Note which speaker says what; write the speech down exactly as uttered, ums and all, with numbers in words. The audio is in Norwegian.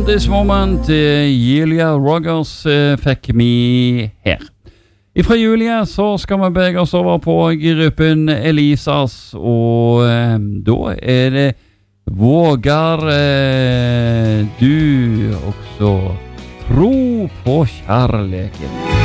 Speaker 1: In This Moment, uh, Julia Rogers uh, fikk vi her. Ifra Julia så skal vi bege oss over på gruppen Elisas, og uh, da er det Vågar uh, du også tro på kjærleken?